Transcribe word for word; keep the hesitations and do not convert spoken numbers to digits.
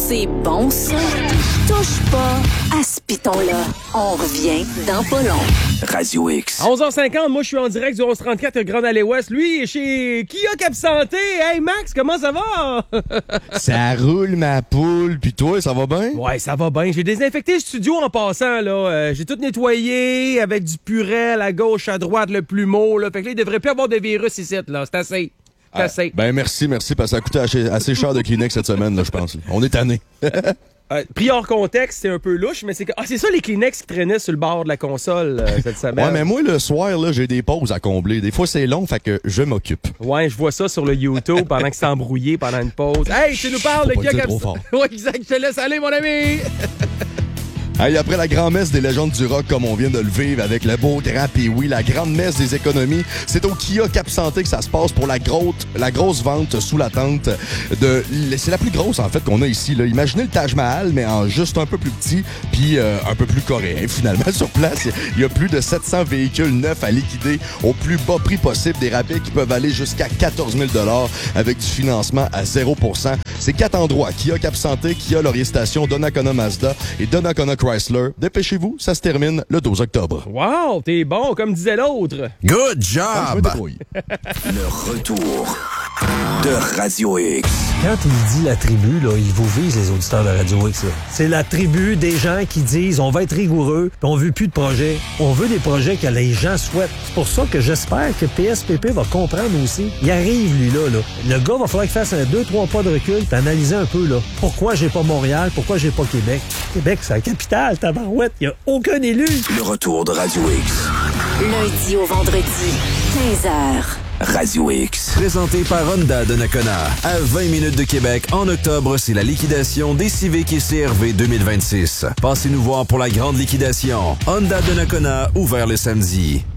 c'est bon, ça. Touche pas à ce piton-là. On revient dans pas long. Radio X. À onze heures cinquante, moi, je suis en direct du onze trente-quatre Grand Allée Ouest. Lui, il est chez Kia Cap Santé. Hey, Max, comment ça va? Ça roule, ma poule. Puis toi, ça va bien? Ouais, ça va bien. J'ai désinfecté le studio en passant, là. Euh, j'ai tout nettoyé avec du Purel à gauche, à droite, le plumeau, là. Fait que là, il devrait plus avoir de virus ici, là. C'est assez. C'est Ah, assez. ben, merci, merci, parce que ça a coûté assez, assez cher de Kleenex cette semaine, là, je pense. On est tannés. Euh, pris hors contexte, c'est un peu louche, mais c'est que... Ah, c'est ça les Kleenex qui traînaient sur le bord de la console euh, cette semaine. Ouais, mais moi, le soir, là, j'ai des pauses à combler. Des fois, c'est long, fait que je m'occupe. Ouais, je vois ça sur le YouTube pendant que c'est embrouillé pendant une pause. Hey, tu nous parles de Faut pas Kia le dire Cap trop fort. Ouais, exact. Je te laisse aller, mon ami. Hey, après la grand-messe des légendes du rock, comme on vient de le vivre avec le beau grand Pee Wee, la grande messe des économies, c'est au Kia Cap Santé que ça se passe pour la grosse, la grosse vente sous la tente de... C'est la plus grosse, en fait, qu'on a ici, là. Imaginez le Taj Mahal, mais en juste un peu plus petit, puis euh, un peu plus coréen. Finalement, sur place, il y a plus de sept cents véhicules neufs à liquider au plus bas prix possible, des rabais qui peuvent aller jusqu'à quatorze mille dollars avec du financement à zéro pour cent. C'est quatre endroits, Kia Cap Santé, Kia Laurier Station, Donnacona Mazda et Donnacona Chrysler. Dépêchez-vous, ça se termine le douze octobre. Wow, t'es bon, comme disait l'autre. Good Ah, je me job! débrouille. Le retour de Radio X. Quand il dit la tribu, là, il vous vise, les auditeurs de Radio X. Là. C'est la tribu des gens qui disent on va être rigoureux, puis on veut plus de projets. On veut des projets que les gens souhaitent. C'est pour ça que j'espère que P S P P va comprendre aussi. Il arrive, lui, là. là. Le gars va falloir qu'il fasse un deux, trois pas de recul, puis analyser un peu, là. Pourquoi j'ai pas Montréal? Pourquoi j'ai pas Québec? Québec, c'est la capitale, tabarouette. Il y a aucun élu. Le retour de Radio X. Lundi au vendredi, quinze heures. Radio X. Présenté par Honda de Nakona. À vingt minutes de Québec, en octobre, c'est la liquidation des Civic et C R V deux mille vingt-six. Passez nous voir pour la grande liquidation. Honda de Nakona, ouvert le samedi.